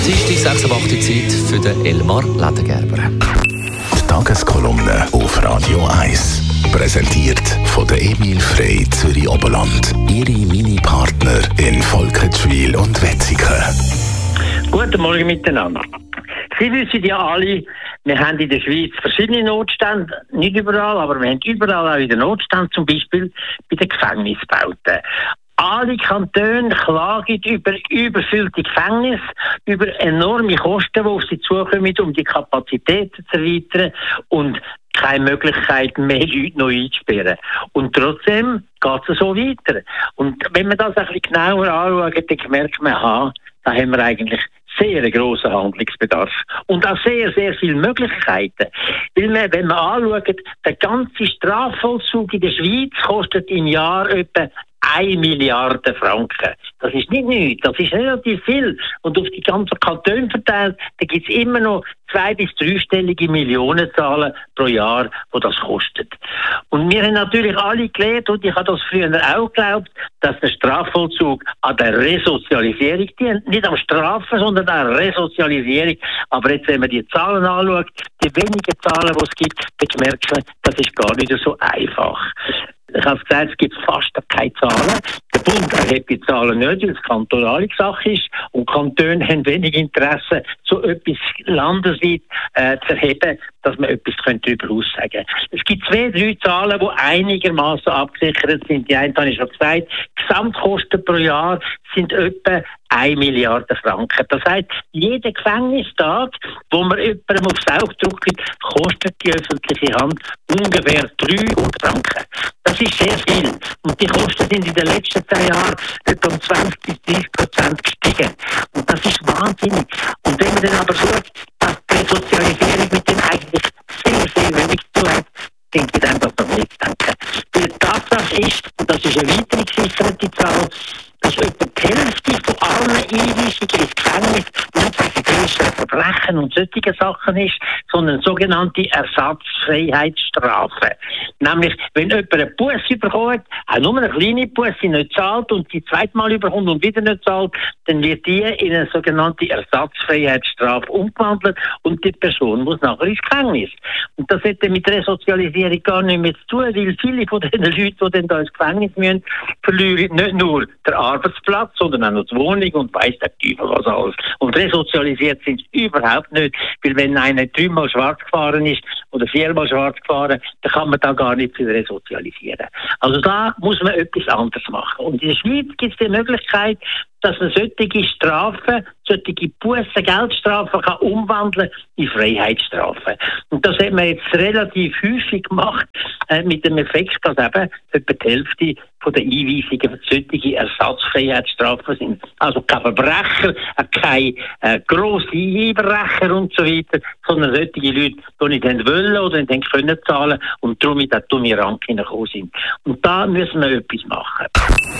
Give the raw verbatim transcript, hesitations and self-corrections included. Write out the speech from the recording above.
Es ist die sechs Uhr acht Zeit für den Elmar Ledergerber. Die Tageskolumne auf Radio eins. Präsentiert von der Emil Frey Zürich Oberland. Ihre Mini-Partner in Volkenswil und Wetzikon. Guten Morgen miteinander. Sie wissen ja alle, wir haben in der Schweiz verschiedene Notstände, nicht überall, aber wir haben überall auch wieder Notstände, zum Beispiel bei den Gefängnisbauten. Alle Kantone klagen über überfüllte Gefängnisse, über enorme Kosten, die auf sie zukommen, um die Kapazitäten zu erweitern und keine Möglichkeit mehr, Leute neu einzusperren. Und trotzdem geht es so weiter. Und wenn man das ein bisschen genauer anschaut, dann merkt man, aha, da haben wir eigentlich sehr grossen Handlungsbedarf. Und auch sehr, sehr viele Möglichkeiten. Weil man, wenn man anschaut, der ganze Strafvollzug in der Schweiz kostet im Jahr etwa eine Milliarde Franken. Das ist nicht nichts, das ist relativ viel. Und auf die ganzen Kantone verteilt, da gibt es immer noch zwei- bis dreistellige Millionenzahlen pro Jahr, wo das kostet. Und wir haben natürlich alle gelernt, und ich habe das früher auch geglaubt, dass der Strafvollzug an der Resozialisierung dient. Nicht am Strafen, sondern an der Resozialisierung. Aber jetzt, wenn man die Zahlen anschaut, die wenigen Zahlen, die es gibt, dann merkt man, das ist gar nicht so einfach. Ich habe gesagt, es gibt fast keine Zahlen. Der Bund erhebt die Zahlen nicht, weil es kantonale Sache ist. Und Kantone haben wenig Interesse, so etwas landesweit äh, zu erheben, dass man etwas darüber aussagen könnte. Es gibt zwei, drei Zahlen, die einigermaßen abgesichert sind. Die eine habe ich schon gesagt. Gesamtkosten pro Jahr sind etwa eine Milliarde Franken. Das heisst, jeder Gefängnistag, wo man jemandem aufs Auge drückt, kostet die öffentliche Hand ungefähr dreihundert Franken. Das ist sehr viel. Und die Kosten sind in den letzten zehn Jahren etwa um zwanzig bis dreißig Prozent gestiegen. Und das ist wahnsinnig. Und wenn man dann aber schaut, dass die Resozialisierung mit dem eigentlich sehr, sehr wenig zu tun hat, denke ich einfach noch nicht denken. Weil die Tatsache ist, und das ist eine weitere gesicherte Zahl, dass etwa die Hälfte von allen Einweisungen ins Gefängnis nicht wegen grösseren Verbrechen und solche Sachen ist, sondern sogenannte Ersatzfreiheitsstrafen. Nämlich, wenn jemand eine Busse bekommt, auch nur eine kleine Busse nicht zahlt und die zweite Mal überkommt und wieder nicht zahlt, dann wird die in eine sogenannte Ersatzfreiheitsstrafe umgewandelt und die Person muss nachher ins Gefängnis. Und das hätte mit Resozialisierung gar nicht mehr zu tun, weil viele von den Leuten, die dann da ins Gefängnis müssen, verlieren nicht nur den Arbeitsplatz, sondern auch noch die Wohnung und weiss der Teufel was alles. Und resozialisiert sind sie überhaupt nicht, weil wenn einer dreimal schwarz gefahren ist oder viermal schwarz gefahren, dann kann man da gar nicht viel resozialisieren. Also da muss man etwas anderes machen. Und in der Schweiz gibt es die Möglichkeit, dass man solche Strafen, solche Bussen, Geldstrafen kann umwandeln in Freiheitsstrafen. Und das hat man jetzt relativ häufig gemacht, äh, mit dem Effekt, dass eben etwa die Hälfte von den Einweisungen solche Ersatzfreiheitsstrafen sind. Also kein Verbrecher, äh, kein äh, grosse Einbrecher und so weiter, sondern solche Leute, die nicht wollen oder nicht können zahlen und darum in den dummen Rang hineingekommen sind. Und da müssen wir etwas machen.